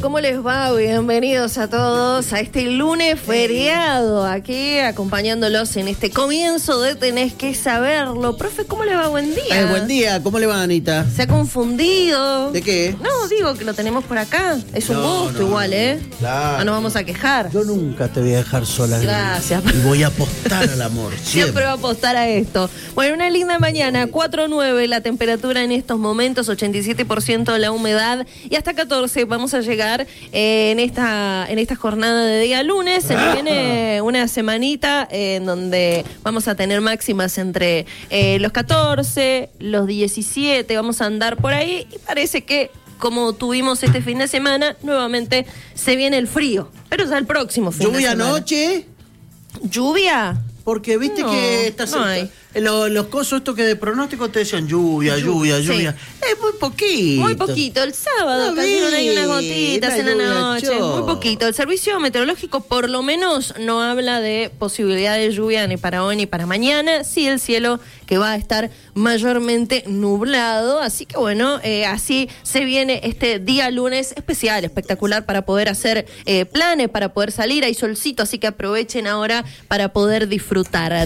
¿Cómo les va? Bienvenidos a todos a este lunes feriado, aquí acompañándolos en este comienzo de Tenés que Saberlo. Profe, ¿cómo le va? Buen día. Buen día, ¿cómo le va, Anita? ¿Se ha confundido? ¿De qué? No, digo que lo tenemos por acá. Es un gusto igual, ¿eh? Claro. No nos vamos a quejar. Yo nunca te voy a dejar sola. Gracias. Y voy a apostar al amor. Siempre va a apostar a esto. Bueno, una linda mañana, 4:09 la temperatura en estos momentos, 87% la humedad y hasta 14 vamos a llegar en esta jornada de día lunes. Se nos viene una semanita en donde vamos a tener máximas entre los 14, los 17, vamos a andar por ahí y parece que como tuvimos este fin de semana, nuevamente se viene el frío, pero ya el próximo fin de semana. ¿Lluvia anoche? ¿Lluvia? Porque viste que está cerca. Los cosos estos que de pronóstico te decían lluvia. Sí. Es muy poquito. Muy poquito. El sábado cayeron ahí unas gotitas en la noche. Muy poquito. El servicio meteorológico por lo menos no habla de posibilidad de lluvia ni para hoy ni para mañana. Sí, el cielo que va a estar mayormente nublado. Así que bueno, así se viene este día lunes especial, espectacular para poder hacer planes, para poder salir. Hay solcito, así que aprovechen ahora para poder disfrutar.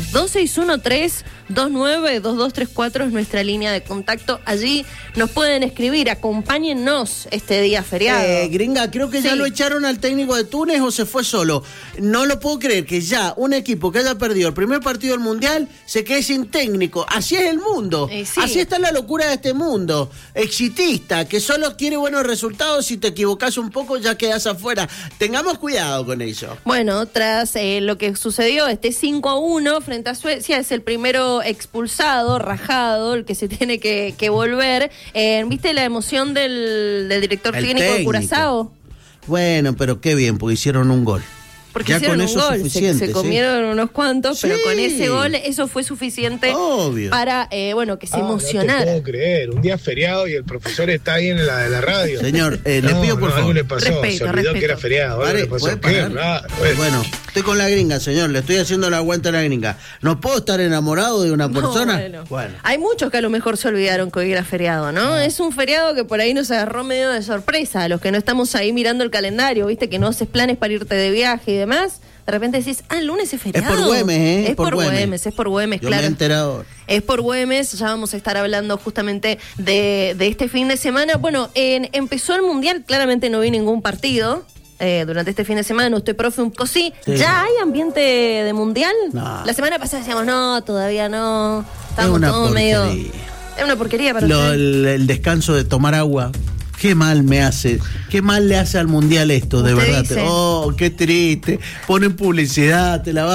2613-292234 es nuestra línea de contacto. Allí nos pueden escribir, acompáñennos este día feriado. Gringa, creo que ya lo echaron al técnico de Túnez o se fue solo. No lo puedo creer que ya un equipo que haya perdido el primer partido del Mundial se quede sin técnico. Así es el mundo. Sí. Así está la locura de este mundo. Exitista, que solo quiere buenos resultados. Si te equivocas un poco ya quedas afuera. Tengamos cuidado con eso. Bueno, tras lo que sucedió, 5-1 frente a Suecia, es el primero expulsado, rajado, el que se tiene que volver. ¿Viste la emoción del director técnico de Curazao? Bueno, pero qué bien, porque hicieron un gol. Porque ya hicieron con un eso gol, suficiente, se comieron unos cuantos, pero con ese gol eso fue suficiente. Obvio. Para que se emocionara. No te puedo creer, un día feriado y el profesor está ahí en la radio. Señor, le pido por favor. Algo le pasó, se olvidó que era feriado. Pare, le pasó. Bueno, estoy con la gringa, señor, le estoy haciendo la aguanta a la gringa. ¿No puedo estar enamorado de una persona? Bueno. Hay muchos que a lo mejor se olvidaron que hoy era feriado, ¿no? Es un feriado que por ahí nos agarró medio de sorpresa, a los que no estamos ahí mirando el calendario, viste, que no haces planes para irte de viaje y demás. De repente decís, el lunes es feriado. Es por Güemes, Es por Güemes, Yo claro. me he enterado. Es por Güemes, ya vamos a estar hablando justamente de este fin de semana. Bueno, empezó el Mundial, claramente no vi ningún partido durante este fin de semana. Usted, profe, un poco sí. ¿Ya hay ambiente de Mundial? No. La semana pasada decíamos, no, todavía no. Estamos todos medio... Es una porquería para usted. El descanso de tomar agua. Qué mal me hace, qué mal le hace al Mundial esto, de verdad. Dice. Oh, qué triste. Ponen publicidad, te la va